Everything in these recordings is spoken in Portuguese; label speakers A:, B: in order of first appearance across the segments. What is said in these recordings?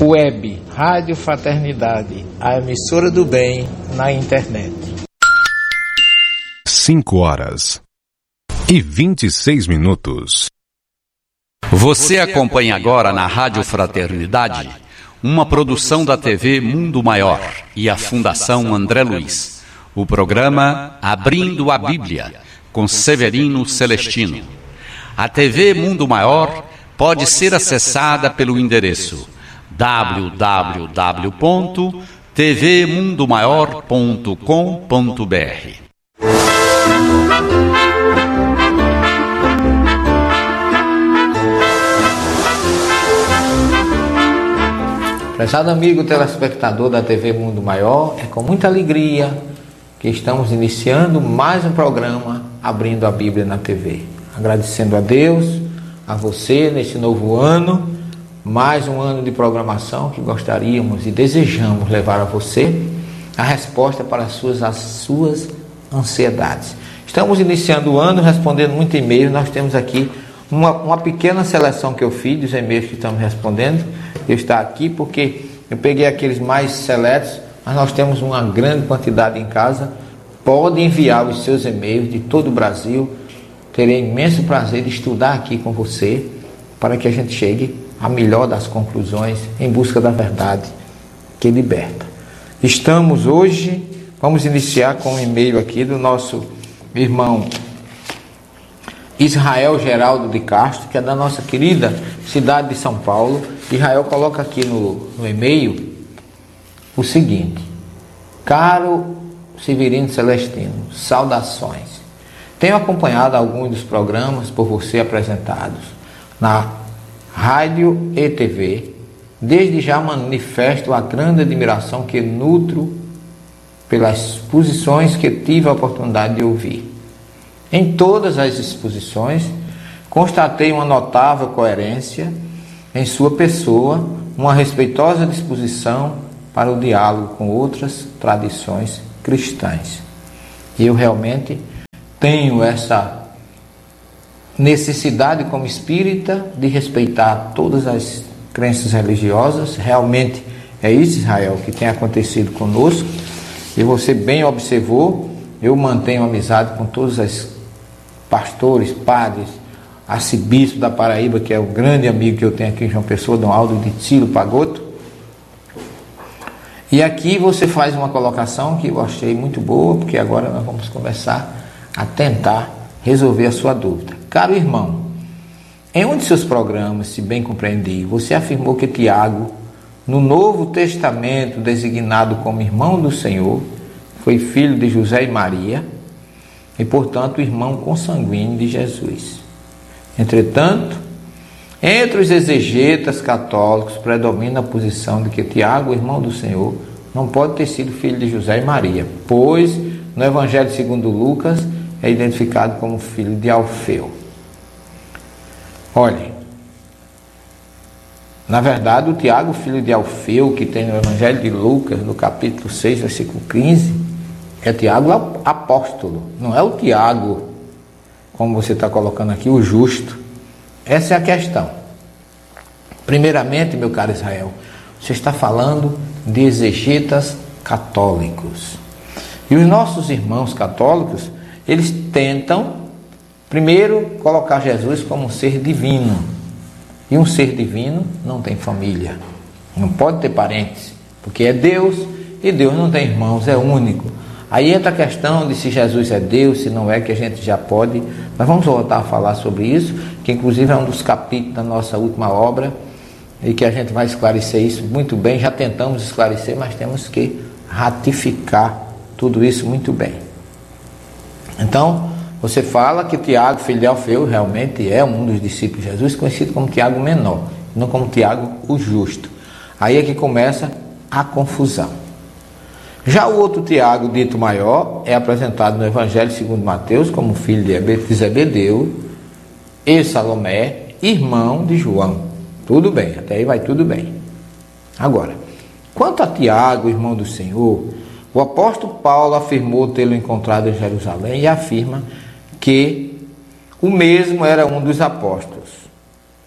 A: Web, Rádio Fraternidade, a emissora do bem na internet.
B: 5h26.
C: Você acompanha agora na Rádio Fraternidade uma produção da TV Mundo Maior e a Fundação André Luiz. O programa Abrindo a Bíblia, com Severino Celestino. A TV Mundo Maior pode ser acessada pelo endereço www.tvmundomaior.com.br.
A: Prezado amigo telespectador da TV Mundo Maior, é com muita alegria que estamos iniciando mais um programa Abrindo a Bíblia na TV. Agradecendo a Deus, a você neste novo ano, mais um ano de programação que gostaríamos e desejamos levar a você a resposta para as suas ansiedades. Estamos iniciando o ano respondendo muito e-mail. Nós temos aqui uma pequena seleção que eu fiz dos e-mails que estamos respondendo. Eu estou aqui porque eu peguei aqueles mais seletos, mas nós temos uma grande quantidade em casa. Pode enviar os seus e-mails de todo o Brasil. Terei imenso prazer de estudar aqui com você para que a gente chegue a melhor das conclusões em busca da verdade que liberta. Estamos hoje, vamos iniciar com um e-mail aqui do nosso irmão Israel Geraldo de Castro, que é da nossa querida cidade de São Paulo. Israel coloca aqui no e-mail o seguinte: caro Severino Celestino, saudações. Tenho acompanhado alguns dos programas por você apresentados na Rádio e TV. Desde já manifesto a grande admiração que nutro pelas exposições que tive a oportunidade de ouvir. Em todas as exposições, constatei uma notável coerência em sua pessoa, uma respeitosa disposição para o diálogo com outras tradições cristãs. E eu realmente tenho essa necessidade como espírita de respeitar todas as crenças religiosas. Realmente é isso, Israel, que tem acontecido conosco. E você bem observou, eu mantenho amizade com todos os pastores, padres, arcebispo da Paraíba, que é o grande amigo que eu tenho aqui em João Pessoa, Dom Aldo de Tiro Pagoto. E aqui você faz uma colocação que eu achei muito boa, porque agora nós vamos começar a tentar resolver a sua dúvida. Caro irmão, em um de seus programas, se bem compreendi, você afirmou que Tiago, no Novo Testamento, designado como irmão do Senhor, foi filho de José e Maria e, portanto, irmão consanguíneo de Jesus. Entretanto, entre os exegetas católicos predomina a posição de que Tiago, irmão do Senhor, não pode ter sido filho de José e Maria, pois no Evangelho segundo Lucas é identificado como filho de Alfeu. Olhem, na verdade o Tiago, filho de Alfeu, que tem no Evangelho de Lucas, no capítulo 6, versículo 15, é Tiago apóstolo, não é o Tiago, como você está colocando aqui, o justo. Essa é a questão. Primeiramente, meu caro Israel, você está falando de exegetas católicos. E os nossos irmãos católicos, eles tentam, primeiro, colocar Jesus como um ser divino. E um ser divino não tem família, não pode ter parentes, porque é Deus e Deus não tem irmãos, é único. Aí entra a questão de se Jesus é Deus, se não é, que a gente já pode. Mas vamos voltar a falar sobre isso, que inclusive é um dos capítulos da nossa última obra, e que a gente vai esclarecer isso muito bem. Já tentamos esclarecer, mas temos que ratificar tudo isso muito bem. Então, você fala que Tiago, filho de Alfeu, realmente é um dos discípulos de Jesus, conhecido como Tiago Menor, não como Tiago o Justo. Aí é que começa a confusão. Já o outro Tiago, dito maior, é apresentado no Evangelho segundo Mateus como filho de Zebedeu e Salomé, irmão de João. Tudo bem, até aí vai tudo bem. Agora, quanto a Tiago, irmão do Senhor, o apóstolo Paulo afirmou tê-lo encontrado em Jerusalém e afirma que o mesmo era um dos apóstolos.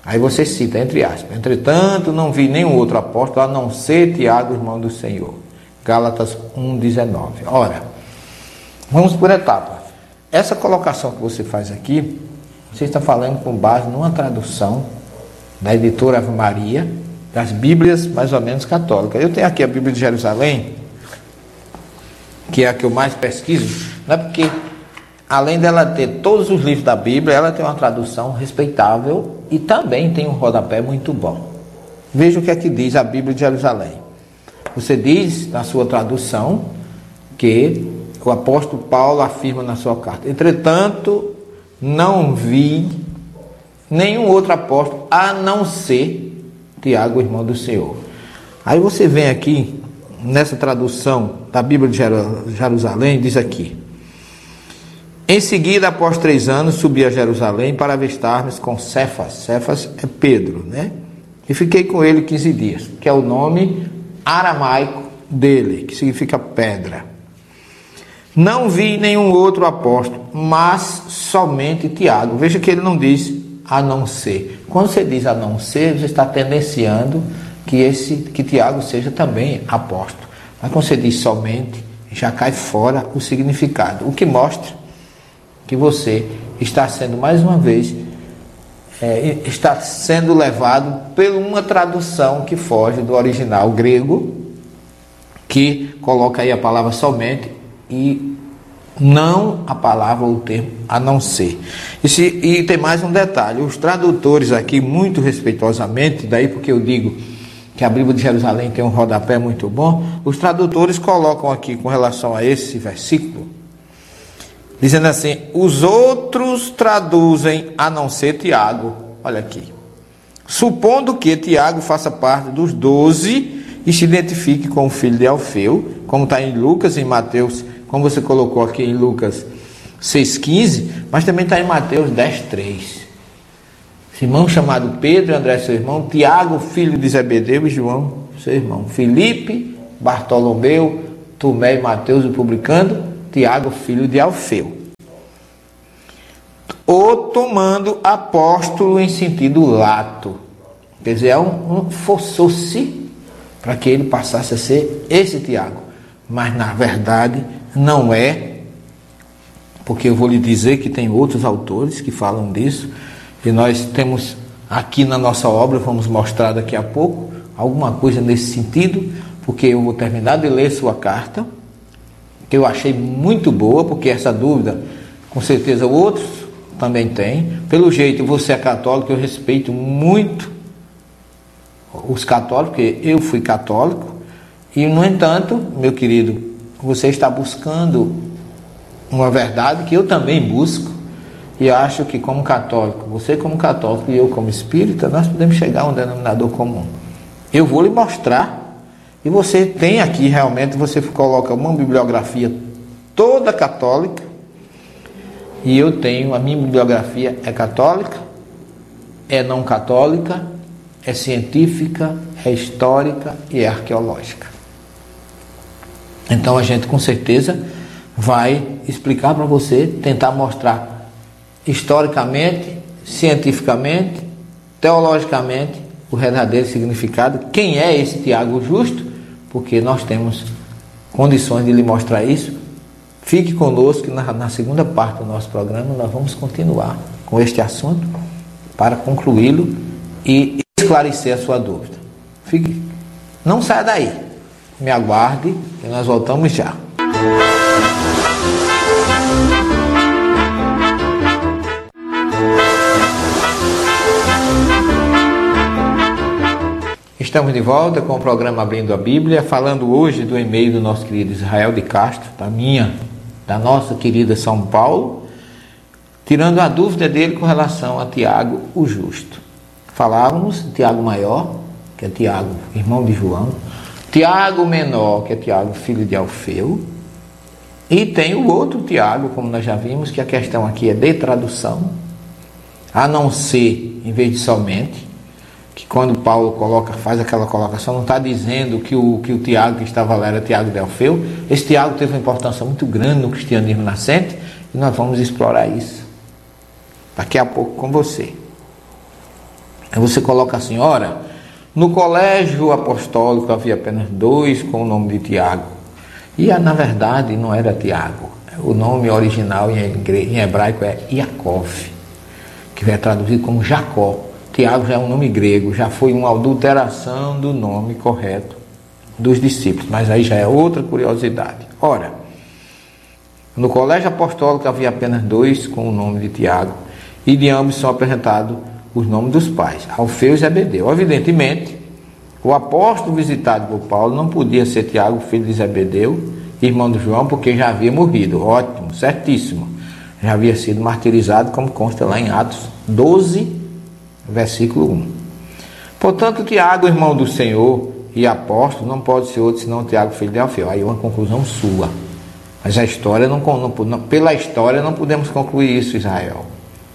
A: Aí você cita, entre aspas, entretanto não vi nenhum outro apóstolo a não ser Tiago, irmão do Senhor. Gálatas 1,19. Ora, vamos por etapa. Essa colocação que você faz aqui, você está falando com base numa tradução da editora Ave Maria, das Bíblias mais ou menos católicas. Eu tenho aqui a Bíblia de Jerusalém, que é a que eu mais pesquiso, não é porque, além dela ter todos os livros da Bíblia, ela tem uma tradução respeitável e também tem um rodapé muito bom. Veja o que é que diz a Bíblia de Jerusalém. Você diz na sua tradução que o apóstolo Paulo afirma na sua carta: entretanto, não vi nenhum outro apóstolo a não ser Tiago, irmão do Senhor. Aí você vem aqui, nessa tradução da Bíblia de Jerusalém, diz aqui: em seguida, após 3 anos, subi a Jerusalém para avistar-me com Cefas. Cefas é Pedro, né? E fiquei com ele 15 dias, que é o nome aramaico dele, que significa pedra. Não vi nenhum outro apóstolo, mas somente Tiago. Veja que ele não diz a não ser. Quando você diz a não ser, você está tendenciando que Tiago seja também apóstolo. Mas quando você diz somente, já cai fora o significado. O que mostra que você está sendo, mais uma vez, está sendo levado por uma tradução que foge do original grego, que coloca aí a palavra somente e não a palavra ou o termo a não ser. E tem mais um detalhe: os tradutores aqui, muito respeitosamente, daí porque eu digo que a Bíblia de Jerusalém tem um rodapé muito bom, os tradutores colocam aqui com relação a esse versículo, dizendo assim: os outros traduzem a não ser Tiago. Olha aqui. Supondo que Tiago faça parte dos 12 e se identifique com o filho de Alfeu, como está em Lucas e em Mateus, como você colocou aqui em Lucas 6,15, mas também está em Mateus 10,3. Simão, chamado Pedro, André seu irmão, Tiago, filho de Zebedeu, e João, seu irmão, Filipe, Bartolomeu, Tomé e Mateus, o publicano, Tiago, filho de Alfeu. Ou tomando apóstolo em sentido lato. Quer dizer, forçou-se para que ele passasse a ser esse Tiago. Mas na verdade não é, porque eu vou lhe dizer que tem outros autores que falam disso, e nós temos aqui na nossa obra, vamos mostrar daqui a pouco, alguma coisa nesse sentido, porque eu vou terminar de ler sua carta, que eu achei muito boa, porque essa dúvida, com certeza outros também têm. Pelo jeito, você é católico, eu respeito muito os católicos, porque eu fui católico, e no entanto, meu querido, você está buscando uma verdade que eu também busco, e acho que como católico, você como católico e eu como espírita, nós podemos chegar a um denominador comum. Eu vou lhe mostrar, e você tem aqui realmente, você coloca uma bibliografia toda católica, e eu tenho, a minha bibliografia é católica, é não católica, é científica, é histórica e é arqueológica. Então a gente com certeza vai explicar para você, tentar mostrar historicamente, cientificamente, teologicamente o verdadeiro significado, quem é esse Tiago justo, porque nós temos condições de lhe mostrar isso. Fique conosco, que na segunda parte do nosso programa nós vamos continuar com este assunto para concluí-lo e esclarecer a sua dúvida. Fique, não saia daí, me aguarde e nós voltamos já. Estamos de volta com o programa Abrindo a Bíblia, falando hoje do e-mail do nosso querido Israel de Castro, da nossa querida São Paulo, tirando a dúvida dele com relação a Tiago, o justo. Falávamos de Tiago maior, que é Tiago, irmão de João, Tiago menor, que é Tiago, filho de Alfeu, e tem o outro Tiago, como nós já vimos, que a questão aqui é de tradução, a não ser, em vez de somente, que quando Paulo faz aquela colocação, não está dizendo que o Tiago que estava lá era Tiago de Alfeu. Esse Tiago teve uma importância muito grande no cristianismo nascente, e nós vamos explorar isso daqui a pouco com você. Aí você coloca assim, ora, no colégio apostólico havia apenas 2 com o nome de Tiago. E na verdade não era Tiago. O nome original em hebraico é Iacov, que é traduzido como Jacó. Tiago já é um nome grego, já foi uma adulteração do nome correto dos discípulos, mas aí já é outra curiosidade. Ora, no colégio apostólico havia apenas 2 com o nome de Tiago, e de ambos são apresentados os nomes dos pais, Alfeu e Zebedeu. Evidentemente, o apóstolo visitado por Paulo não podia ser Tiago, filho de Zebedeu, irmão de João, porque já havia morrido. Ótimo, certíssimo. Já havia sido martirizado, como consta lá em Atos 12, versículo 1. Portanto, Tiago, irmão do Senhor e apóstolo, não pode ser outro senão Tiago, filho de Alfeu. Aí é uma conclusão sua. Mas a história pela história não podemos concluir isso, Israel.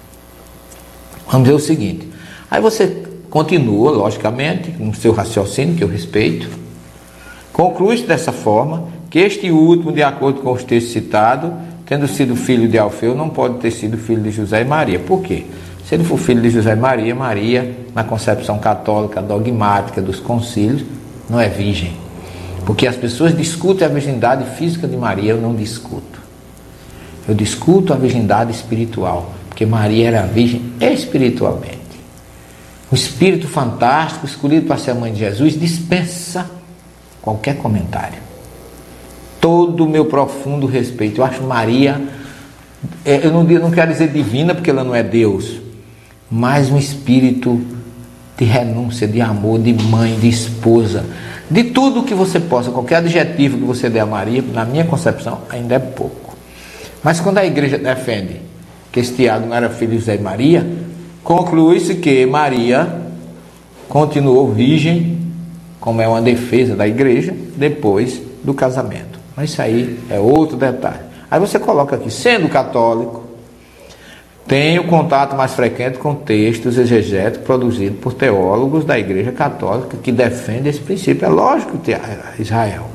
A: Vamos ver o seguinte. Aí você continua, logicamente, no seu raciocínio, que eu respeito. Conclui-se dessa forma que este último, de acordo com os textos citados, tendo sido filho de Alfeu, não pode ter sido filho de José e Maria. Por quê? Se ele for filho de José e Maria, Maria, na concepção católica dogmática dos concílios, não é virgem. Porque as pessoas discutem a virgindade física de Maria, eu não discuto. Eu discuto a virgindade espiritual, porque Maria era virgem espiritualmente. O espírito fantástico, escolhido para ser a mãe de Jesus, dispensa qualquer comentário. Todo o meu profundo respeito. Eu acho Maria, eu não quero dizer divina, porque ela não é Deus, mas um espírito de renúncia, de amor, de mãe, de esposa, de tudo que você possa, qualquer adjetivo que você der a Maria, na minha concepção, ainda é pouco. Mas quando a igreja defende que esse Tiago não era filho de José e Maria, conclui-se que Maria continuou virgem, como é uma defesa da igreja, depois do casamento. Mas isso aí é outro detalhe. Aí você coloca aqui, sendo católico, tenho contato mais frequente com textos exegéticos produzidos por teólogos da Igreja Católica que defendem esse princípio. É lógico, Israel.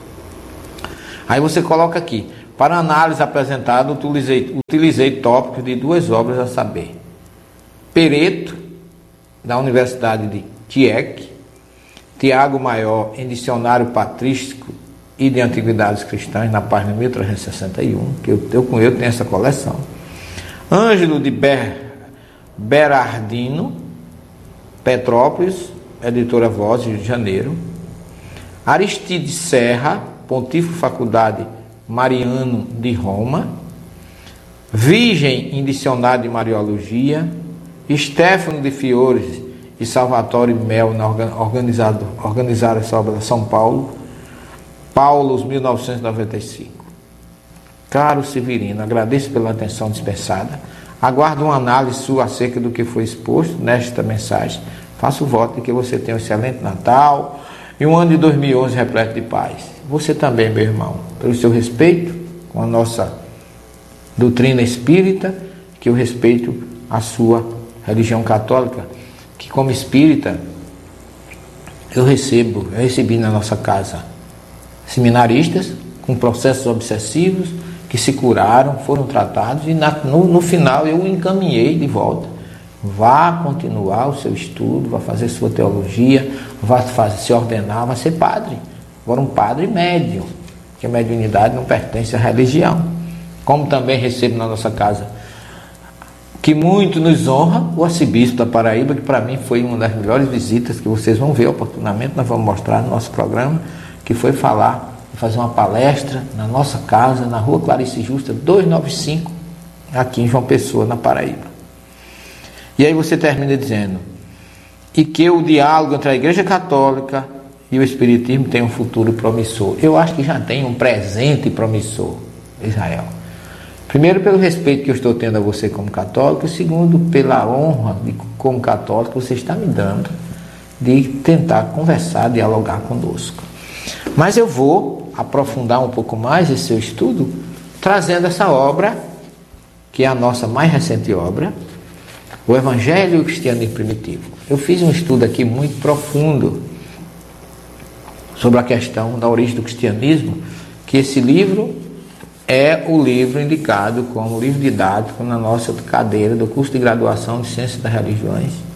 A: Aí você coloca aqui, para análise apresentada, utilizei tópicos de 2 obras, a saber, Pereto, da Universidade de Kiev, Tiago Maior, em Dicionário Patrístico e de Antiguidades Cristãs, na página 1361, que eu tenho essa coleção. Ângelo de Berardino, Petrópolis, editora Voz, Rio de Janeiro. Aristide Serra, Pontífice Faculdade Mariano de Roma. Virgem em Dicionário de Mariologia. Stefano de Fiores e Salvatore Mel organizaram essa obra em São Paulo. Paulos, 1995. Caro Severino, agradeço pela atenção dispensada. Aguardo uma análise sua acerca do que foi exposto nesta mensagem. Faço o voto de que você tenha um excelente Natal e um ano de 2011 repleto de paz. Você também, meu irmão, pelo seu respeito com a nossa doutrina espírita, que eu respeito a sua religião católica, que como espírita eu recebi na nossa casa seminaristas com processos obsessivos que se curaram, foram tratados e no final eu o encaminhei de volta. Vá continuar o seu estudo, vá fazer sua teologia, vá se ordenar, vá ser padre. Agora um padre médio, porque a mediunidade não pertence à religião. Como também recebo na nossa casa, que muito nos honra, o arcebispo da Paraíba, que para mim foi uma das melhores visitas que vocês vão ver oportunamente, nós vamos mostrar no nosso programa, que foi fazer uma palestra na nossa casa, na Rua Clarice Justa, 295, aqui em João Pessoa, na Paraíba. E aí você termina dizendo, e que o diálogo entre a Igreja Católica e o Espiritismo tem um futuro promissor. Eu acho que já tem um presente promissor, Israel. Primeiro, pelo respeito que eu estou tendo a você como católico, e segundo, pela honra de, como católico, você está me dando de tentar conversar, dialogar conosco. Mas eu vou aprofundar um pouco mais esse seu estudo, trazendo essa obra, que é a nossa mais recente obra, o Evangelho e o Cristianismo Primitivo. Eu fiz um estudo aqui muito profundo sobre a questão da origem do cristianismo, que esse livro é o livro indicado como livro didático na nossa cadeira do curso de graduação de Ciências das Religiões,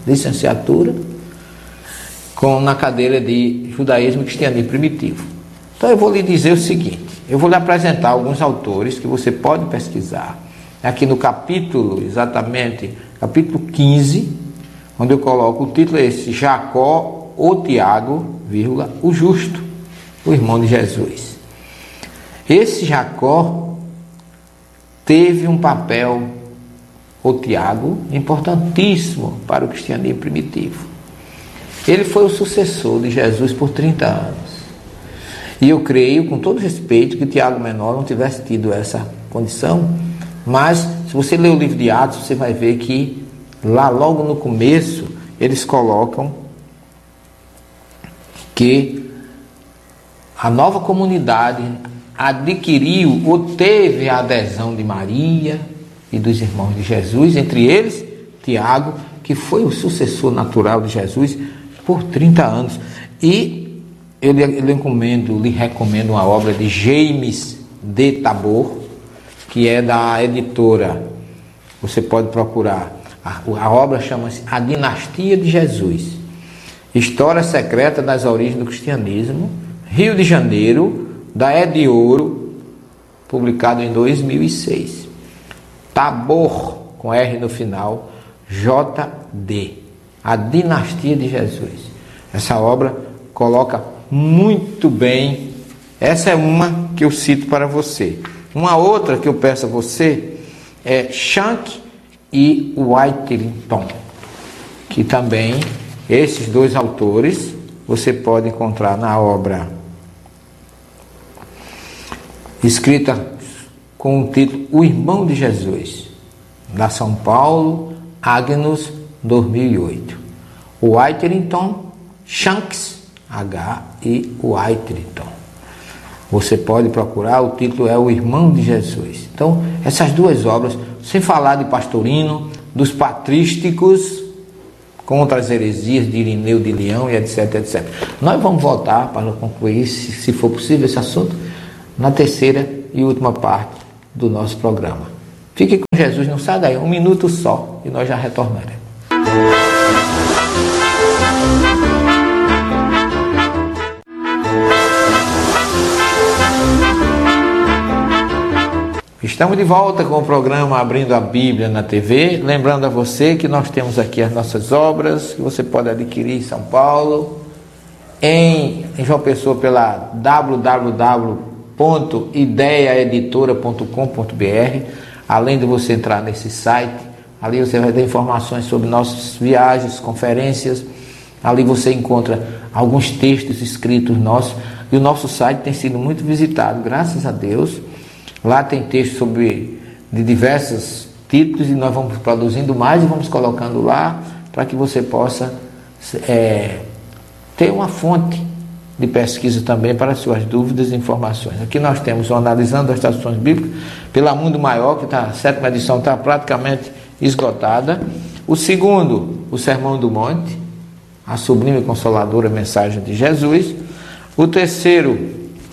A: licenciatura, na cadeira de Judaísmo e Cristianismo Primitivo. Então eu vou lhe dizer o seguinte, eu vou lhe apresentar alguns autores que você pode pesquisar. Aqui no capítulo, exatamente, capítulo 15, onde eu coloco o título é esse, Jacó ou Tiago, vírgula, o justo, o irmão de Jesus. Esse Jacó teve um papel, o Tiago, importantíssimo para o cristianismo primitivo. Ele foi o sucessor de Jesus por 30 anos. E eu creio, com todo respeito, que Tiago menor não tivesse tido essa condição, mas se você ler o livro de Atos, você vai ver que lá logo no começo, eles colocam que a nova comunidade adquiriu ou teve a adesão de Maria e dos irmãos de Jesus, entre eles Tiago, que foi o sucessor natural de Jesus por 30 anos. E eu lhe recomendo uma obra de James de Tabor, que é da editora, você pode procurar, a obra chama-se A Dinastia de Jesus, História Secreta das Origens do Cristianismo, Rio de Janeiro, da Ed Ouro, publicado em 2006. Tabor, com R no final, JD, A Dinastia de Jesus. Essa obra coloca muito bem, essa é uma que eu cito para você. Uma outra que eu peço a você é Shank e Whiterington, que também, esses dois autores, você pode encontrar na obra escrita com o título O Irmão de Jesus, da São Paulo, Agnus, 2008. O Whiterington, Shanks, H e Whiterington. Você pode procurar, o título é O Irmão de Jesus. Então, essas duas obras, sem falar de Pastorino, dos patrísticos, contra as heresias de Irineu de Leão e etc, etc. Nós vamos voltar para concluir, se for possível, esse assunto, na terceira e última parte do nosso programa. Fique com Jesus, não sai daí, 1 minuto só, e nós já retornaremos. Estamos de volta com o programa Abrindo a Bíblia na TV. Lembrando a você que nós temos aqui as nossas obras, que você pode adquirir em São Paulo, em João Pessoa pela www.ideiaeditora.com.br. Além de você entrar nesse site, ali você vai ter informações sobre nossas viagens, conferências. Ali você encontra alguns textos escritos nossos. E o nosso site tem sido muito visitado, graças a Deus. Lá tem texto de diversos títulos e nós vamos produzindo mais e vamos colocando lá para que você possa ter uma fonte de pesquisa também para suas dúvidas e informações. Aqui nós temos o Analisando as Traduções Bíblicas pela Mundo Maior, que a 7ª edição está praticamente esgotada. O segundo, o Sermão do Monte, a sublime e consoladora mensagem de Jesus. O terceiro,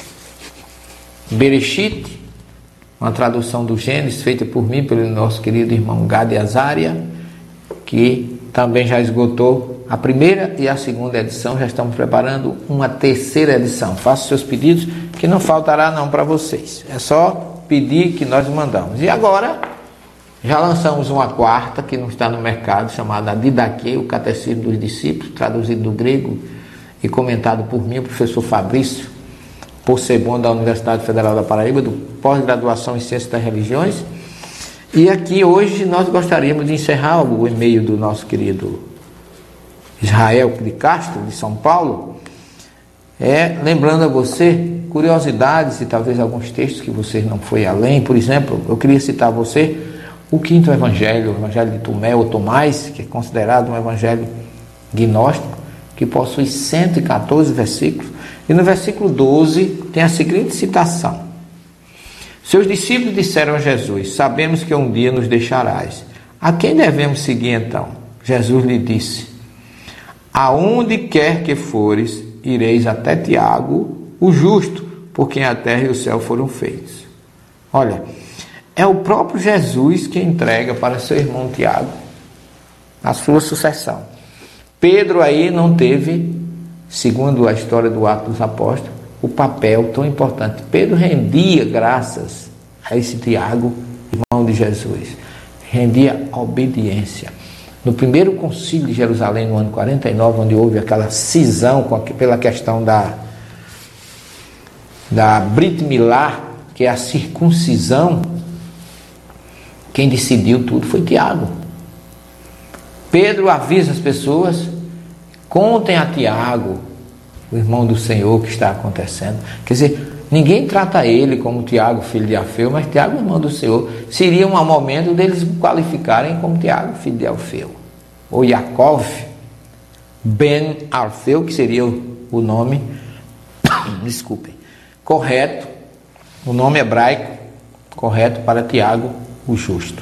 A: Bereshit, uma tradução do Gênesis, feita por mim, pelo nosso querido irmão Gadi Azaria, que também já esgotou a primeira e a segunda edição, já estamos preparando uma terceira edição. Faça seus pedidos, que não faltará não para vocês. É só pedir que nós mandamos. E agora, já lançamos uma quarta, que não está no mercado, chamada Didaquê, o Catecismo dos Discípulos, traduzido do grego e comentado por mim, o professor Fabrício Possebon, da Universidade Federal da Paraíba, do pós-graduação em Ciências das Religiões. E aqui hoje nós gostaríamos de encerrar o e-mail do nosso querido Israel de Castro, de São Paulo, lembrando a você curiosidades e talvez alguns textos que você não foi além. Por exemplo, eu queria citar a você o 5º Evangelho, o Evangelho de Tomé ou Tomás, que é considerado um evangelho gnóstico, que possui 114 versículos. E no versículo 12 tem a seguinte citação: seus discípulos disseram a Jesus: sabemos que um dia nos deixarás. A quem devemos seguir então? Jesus lhe disse: aonde quer que fores, ireis até Tiago, o justo, por quem a terra e o céu foram feitos. Olha, é o próprio Jesus que entrega para seu irmão Tiago a sua sucessão. Pedro aí não teve, segundo a história do Atos dos Apóstolos, o papel tão importante. Pedro rendia graças a esse Tiago, irmão de Jesus, rendia obediência. No primeiro concílio de Jerusalém, no ano 49, onde houve aquela cisão pela questão da Brit Milá, que é a circuncisão, quem decidiu tudo foi Tiago. Pedro avisa as pessoas: contem a Tiago, o irmão do Senhor, que está acontecendo. Quer dizer, ninguém trata ele como Tiago, filho de Alfeu, mas Tiago, irmão do Senhor. Seria um momento deles qualificarem como Tiago, filho de Alfeu, ou Yaakov ben Alfeu, que seria o nome, desculpem, correto, o nome hebraico correto para Tiago, o justo.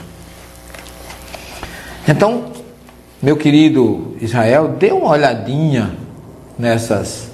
A: Então, meu querido Israel, dê uma olhadinha nessas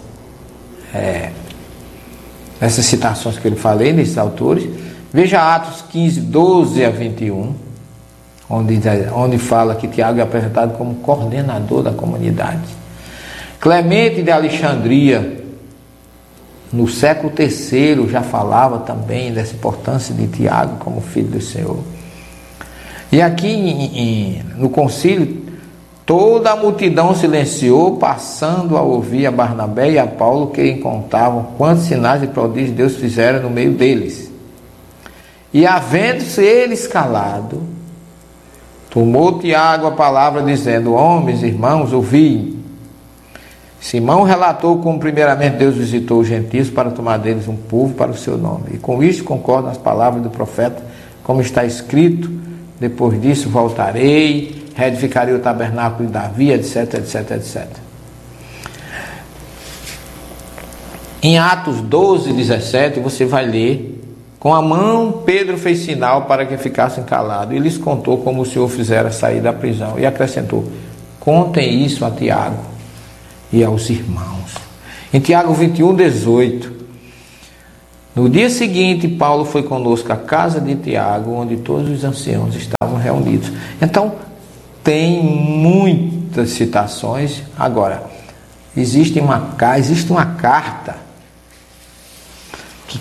A: citações que eu falei, nesses autores. Veja Atos 15, 12 a 21, onde fala que Tiago é apresentado como coordenador da comunidade. Clemente de Alexandria, no século III, já falava também dessa importância de Tiago como filho do Senhor. E aqui no concílio, toda a multidão silenciou, passando a ouvir a Barnabé e a Paulo, que contavam quantos sinais e prodígios Deus fizera no meio deles. E havendo-se eles calado, tomou Tiago a palavra, dizendo: homens, irmãos, ouvi. Simão relatou como primeiramente Deus visitou os gentios para tomar deles um povo para o seu nome. E com isto concordam as palavras do profeta, como está escrito: depois disso voltarei, reedificarei o tabernáculo de Davi, etc, etc, etc. Em Atos 12, 17, você vai ler: com a mão Pedro fez sinal para que ficassem calados, e lhes contou como o Senhor fizera sair da prisão, e acrescentou: contem isso a Tiago e aos irmãos. Em Tiago 21, 18, no dia seguinte, Paulo foi conosco à casa de Tiago, onde todos os anciãos estavam reunidos. Então, tem muitas citações. Agora, existe uma carta que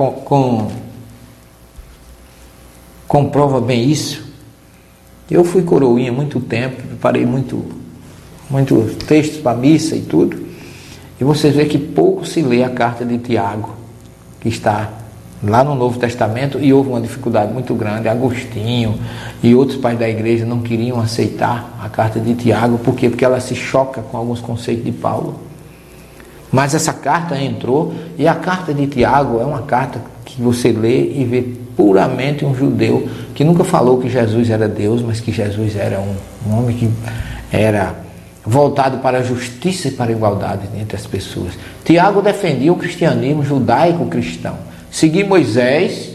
A: comprova bem isso. Eu fui coroinha há muito tempo, preparei muitos textos para a missa e tudo, e você vê que pouco se lê a carta de Tiago, que está lá no Novo Testamento, e houve uma dificuldade muito grande. Agostinho e outros pais da igreja não queriam aceitar a carta de Tiago. Por quê? Porque ela se choca com alguns conceitos de Paulo. Mas essa carta entrou, e a carta de Tiago é uma carta que você lê e vê puramente um judeu que nunca falou que Jesus era Deus, mas que Jesus era um homem que era voltado para a justiça e para a igualdade entre as pessoas. Tiago defendia o cristianismo judaico-cristão. Seguir Moisés,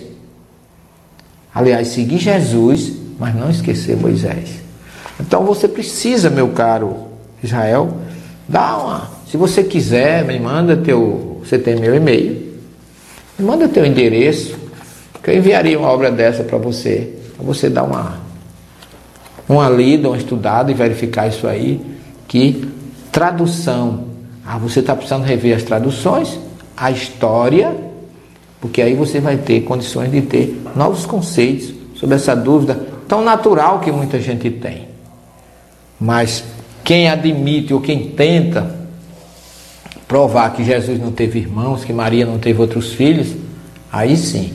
A: aliás, seguir Jesus, mas não esquecer Moisés. Então você precisa, meu caro Israel, se você quiser, me manda você tem meu e-mail, me manda teu endereço, que eu enviaria uma obra dessa para você dar uma lida, uma estudada e verificar isso aí. Que tradução, você está precisando rever as traduções, a história, porque aí você vai ter condições de ter novos conceitos sobre essa dúvida tão natural que muita gente tem. Mas quem admite ou quem tenta provar que Jesus não teve irmãos, que Maria não teve outros filhos, aí sim,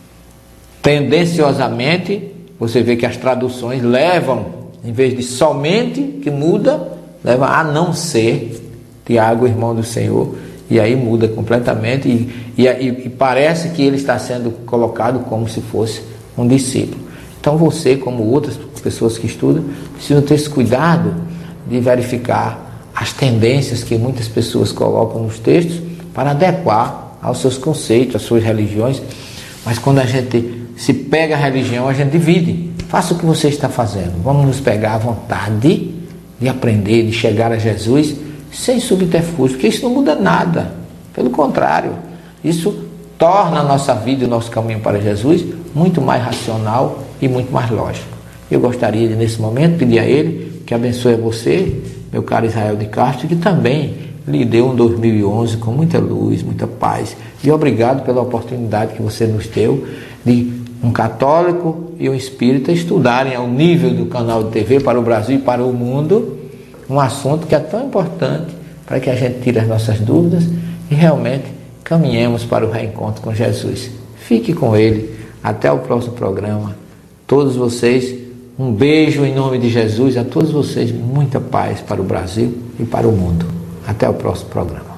A: tendenciosamente, você vê que as traduções levam, em vez de somente, que muda, leva a não ser Tiago, irmão do Senhor, e aí muda completamente, e parece que ele está sendo colocado como se fosse um discípulo. Então você, como outras pessoas que estudam, precisam ter esse cuidado de verificar as tendências que muitas pessoas colocam nos textos para adequar aos seus conceitos, às suas religiões. Mas quando a gente se pega a religião, a gente divide. Faça o que você está fazendo. Vamos nos pegar à vontade de aprender, de chegar a Jesus sem subterfúgio, porque isso não muda nada. Pelo contrário, isso torna a nossa vida e o nosso caminho para Jesus muito mais racional e muito mais lógico. Eu gostaria de, nesse momento, pedir a Ele que abençoe a você meu caro Israel de Castro, que também lhe deu um 2011 com muita luz, muita paz. E obrigado pela oportunidade que você nos deu de um católico e um espírita estudarem ao nível do canal de TV para o Brasil e para o mundo um assunto que é tão importante para que a gente tire as nossas dúvidas e realmente caminhemos para o reencontro com Jesus. Fique com Ele. Até o próximo programa. Todos vocês, um beijo em nome de Jesus. A todos vocês, muita paz para o Brasil e para o mundo. Até o próximo programa.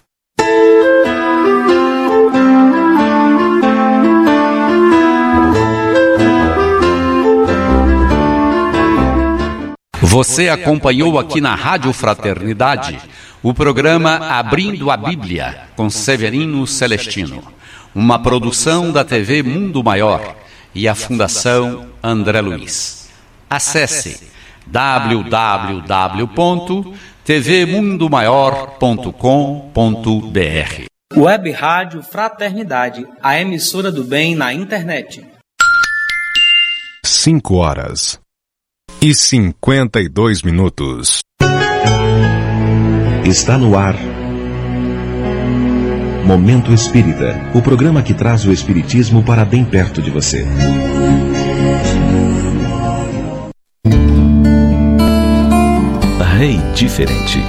C: Você acompanhou aqui na Rádio Fraternidade o programa Abrindo a Bíblia com Severino Celestino, uma produção da TV Mundo Maior e a Fundação André Luiz. Acesse www.tvmundomaior.com.br.
D: Web Rádio Fraternidade, a emissora do bem na internet.
B: 5h52.
E: Está no ar Momento Espírita, o programa que traz o Espiritismo para bem perto de você.
F: Rei diferente.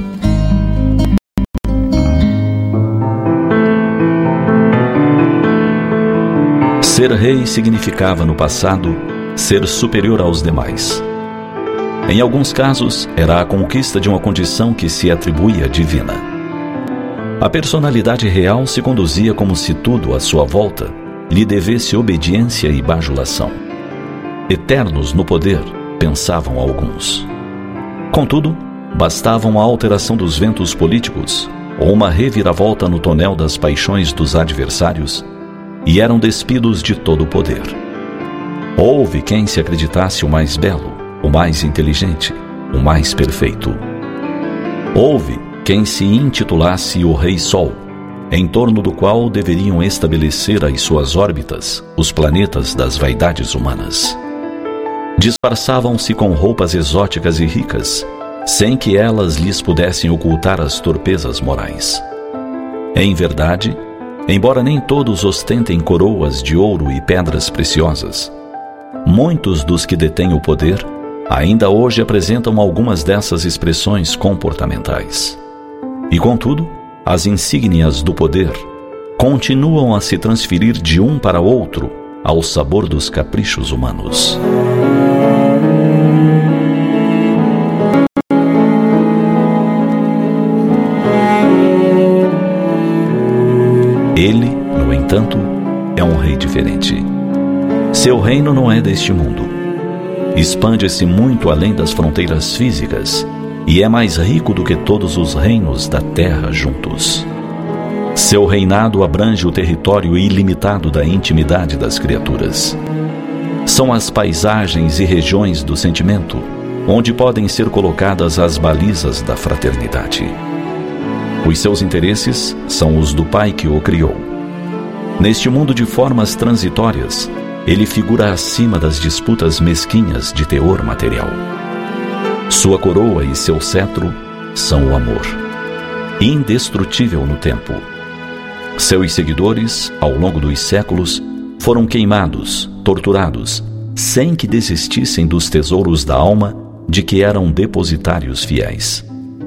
F: Ser rei significava no passado ser superior aos demais. Em alguns casos, era a conquista de uma condição que se atribuía divina. A personalidade real se conduzia como se tudo à sua volta lhe devesse obediência e bajulação. Eternos no poder, pensavam alguns. Contudo, bastava uma alteração dos ventos políticos ou uma reviravolta no tonel das paixões dos adversários e eram despidos de todo o poder. Houve quem se acreditasse o mais belo, o mais inteligente, o mais perfeito. Houve quem se intitulasse o Rei Sol, em torno do qual deveriam estabelecer as suas órbitas os planetas das vaidades humanas. Disfarçavam-se com roupas exóticas e ricas, sem que elas lhes pudessem ocultar as torpezas morais. Em verdade, embora nem todos ostentem coroas de ouro e pedras preciosas, muitos dos que detêm o poder ainda hoje apresentam algumas dessas expressões comportamentais. E, contudo, as insígnias do poder continuam a se transferir de um para outro ao sabor dos caprichos humanos. Ele, no entanto, é um rei diferente. Seu reino não é deste mundo. Expande-se muito além das fronteiras físicas e é mais rico do que todos os reinos da terra juntos. Seu reinado abrange o território ilimitado da intimidade das criaturas. São as paisagens e regiões do sentimento onde podem ser colocadas as balizas da fraternidade. Os seus interesses são os do Pai que o criou. Neste mundo de formas transitórias, ele figura acima das disputas mesquinhas de teor material. Sua coroa e seu cetro são o amor, indestrutível no tempo. Seus seguidores, ao longo dos séculos, foram queimados, torturados, sem que desistissem dos tesouros da alma de que eram depositários fiéis.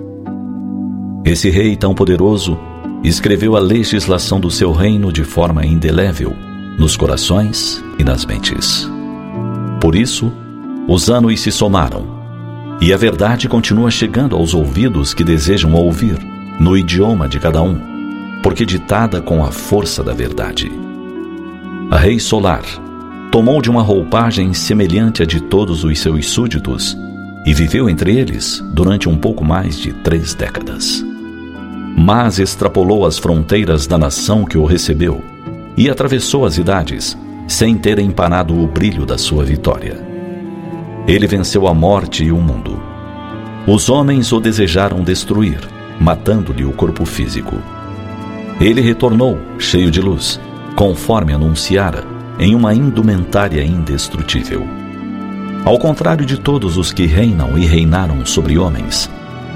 F: Esse rei tão poderoso escreveu a legislação do seu reino de forma indelével nos corações e nas mentes. Por isso, os anos se somaram, e a verdade continua chegando aos ouvidos que desejam ouvir, no idioma de cada um, porque ditada com a força da verdade. A Rei Solar tomou de uma roupagem semelhante à de todos os seus súditos e viveu entre eles durante um pouco mais de 3 décadas. Mas extrapolou as fronteiras da nação que o recebeu e atravessou as idades, sem ter empanado o brilho da sua vitória. Ele venceu a morte e o mundo. Os homens o desejaram destruir, matando-lhe o corpo físico. Ele retornou, cheio de luz, conforme anunciara, em uma indumentária indestrutível. Ao contrário de todos os que reinam e reinaram sobre homens,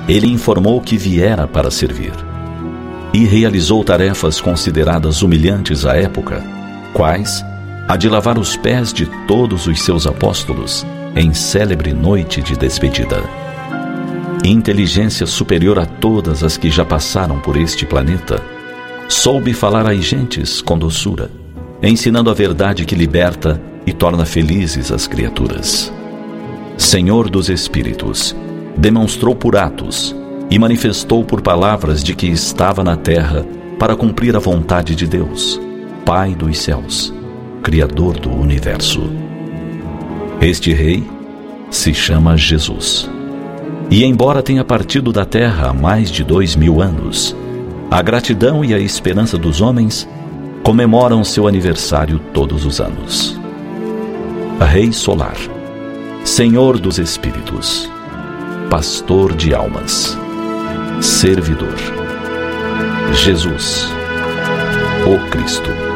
F: ele informou que viera para servir. E realizou tarefas consideradas humilhantes à época, quais a de lavar os pés de todos os seus apóstolos em célebre noite de despedida. Inteligência superior a todas as que já passaram por este planeta, soube falar às gentes com doçura, ensinando a verdade que liberta e torna felizes as criaturas. Senhor dos Espíritos, demonstrou por atos e manifestou por palavras de que estava na terra para cumprir a vontade de Deus, Pai dos céus, Criador do universo. Este rei se chama Jesus. E embora tenha partido da terra há mais de 2000 anos, a gratidão e a esperança dos homens comemoram seu aniversário todos os anos. Rei Solar, Senhor dos Espíritos, Pastor de almas, Servidor, Jesus, o Cristo.